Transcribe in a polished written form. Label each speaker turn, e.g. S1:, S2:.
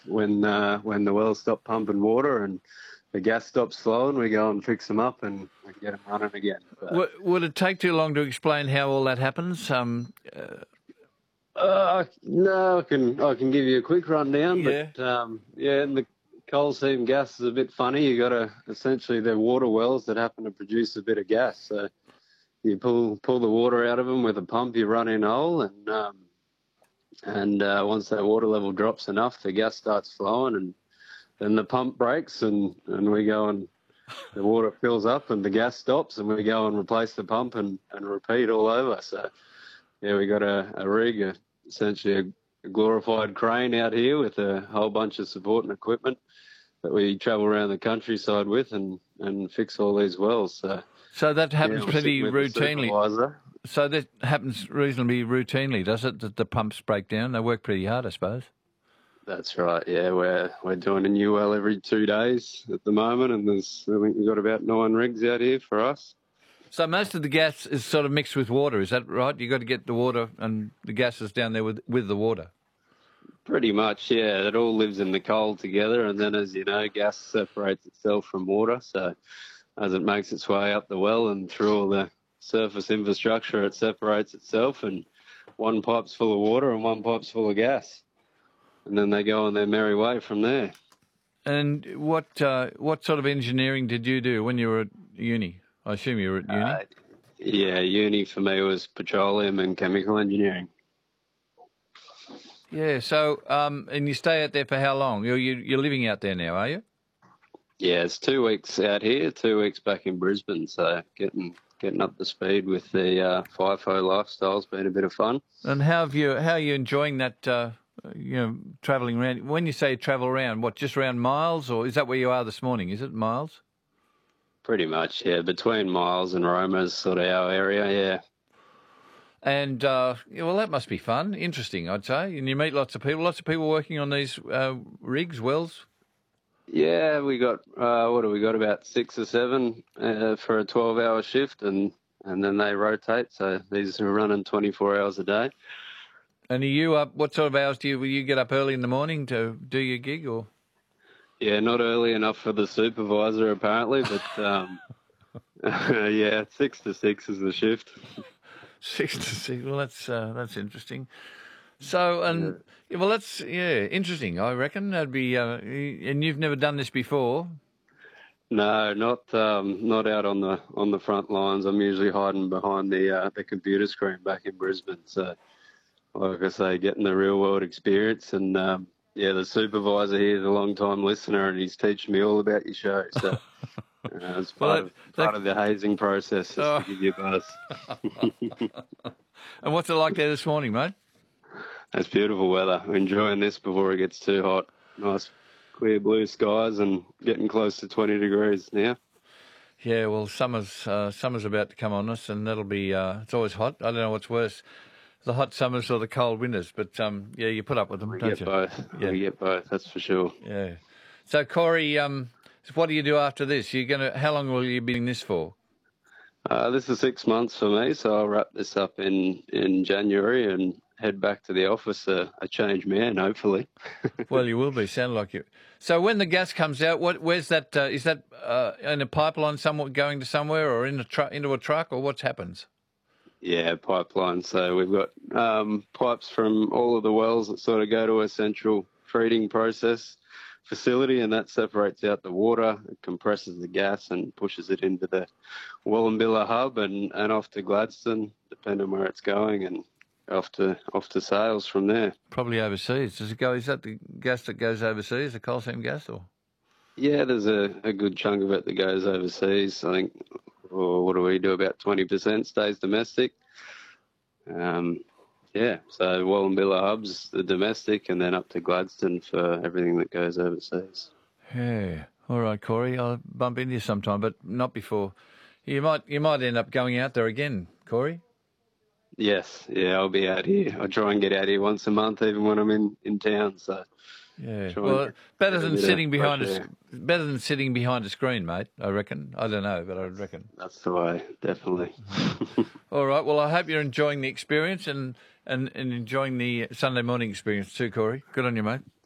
S1: when the wells stop pumping water and the gas stops flowing, we go and fix them up and get them running again. So,
S2: Would it take too long to explain how all that happens?
S1: no, I can give you a quick rundown.
S2: Yeah.
S1: But and the coal seam gas is a bit funny. You got to essentially they're water wells that happen to produce a bit of gas. So you pull the water out of them with a pump. You run in a hole, and once that water level drops enough, the gas starts flowing, and then the pump breaks, and we go and the water fills up, and the gas stops, and we go and replace the pump and repeat all over. So yeah, we got a rig, essentially a glorified crane out here with a whole bunch of support and equipment that we travel around the countryside with and fix all these wells.
S2: So that happens pretty routinely.
S1: The
S2: So that happens reasonably routinely, does it? That the pumps break down. They work pretty hard, I suppose.
S1: That's right. Yeah, we're doing a new well every 2 days at the moment, and I think we've got about 9 rigs out here for us.
S2: So most of the gas is sort of mixed with water, is that right? You got to get the water and the gases down there with the water.
S1: Pretty much, yeah. It all lives in the coal together, and then, as you know, gas separates itself from water. So as it makes its way up the well and through all the surface infrastructure, it separates itself, and one pipe's full of water and one pipe's full of gas. And then they go on their merry way from there.
S2: And what sort of engineering did you do when you were at uni? I assume you were at uni?
S1: Yeah, uni for me was petroleum and chemical engineering.
S2: Yeah, so, and you stay out there for how long? You're living out there now, are you?
S1: Yeah, it's 2 weeks out here, 2 weeks back in Brisbane, so getting up to speed with the FIFO lifestyle's been a bit of fun.
S2: And how are you enjoying that, travelling around? When you say travel around, what, just around Miles, or is that where you are this morning? Is it Miles?
S1: Pretty much, yeah. Between Miles and Roma's sort of our area, yeah.
S2: And, well, that must be fun, interesting, I'd say. And you meet lots of people working on these rigs, wells?
S1: Yeah, we got, about 6 or 7 for a 12-hour shift, and then they rotate, so these are running 24 hours a day.
S2: And are you up, what sort of hours will you get up early in the morning to do your gig, or...?
S1: Yeah, not early enough for the supervisor, apparently, but, yeah, 6 to 6 is the shift.
S2: 6 to 6, well, that's interesting. So, and well, that's interesting. I reckon that'd be. And you've never done this before?
S1: No, not out on the front lines. I'm usually hiding behind the computer screen back in Brisbane. So, like I say, getting the real world experience. And the supervisor here is a long time listener, and he's teaching me all about your show. So. It's part of the hazing process, just to give you a buzz.
S2: And what's it like there this morning, mate?
S1: It's beautiful weather. Enjoying this before it gets too hot. Nice clear blue skies and getting close to 20 degrees now.
S2: Yeah, well, summer's about to come on us, and that'll be. It's always hot. I don't know what's worse, the hot summers or the cold winters. But you put up with them, don't you?
S1: Both. Yeah. We get both. That's for sure.
S2: Yeah. So, Corey, what do you do after this? How long will you be doing this for?
S1: This is 6 months for me, so I'll wrap this up in January and head back to the office a changed man, hopefully.
S2: Well, you will be. Sound like you. So when the gas comes out, where's that? Is that in a pipeline going to somewhere, or into a truck, or what happens?
S1: Yeah, pipeline. So we've got pipes from all of the wells that sort of go to a central treating process facility, and that separates out the water, it compresses the gas and pushes it into the Wallumbilla hub and off to Gladstone, depending on where it's going, and off to sales from there.
S2: Probably overseas. Does it go? Is that the gas that goes overseas, the coal seam gas, or? Yeah,
S1: there's a good chunk of it that goes overseas. I think, what do we do? About 20% stays domestic. So Wallumbilla hub's the domestic, and then up to Gladstone for everything that goes overseas.
S2: Yeah. All right, Corey. I'll bump into you sometime, but not before. You might end up going out there again, Corey.
S1: Yes. Yeah, I'll be out here. I try and get out here once a month, even when I'm in town. So.
S2: Yeah. Well, better than sitting behind a screen, mate. I reckon. I don't know, but I reckon
S1: that's the way. Definitely.
S2: All right. Well, I hope you're enjoying the experience and enjoying the Sunday morning experience too, Corey. Good on you, mate.